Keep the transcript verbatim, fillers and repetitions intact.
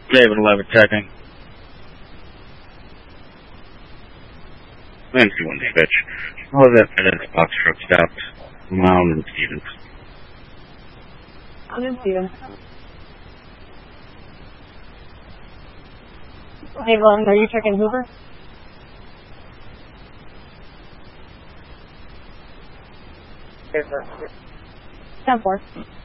David eleven checking. Nancy one bitch. All of that FedEx box truck stopped. Mound and Stevens. I'm in Stevens. Hey, Vaughn, are you checking Hoover? Hoover. ten four.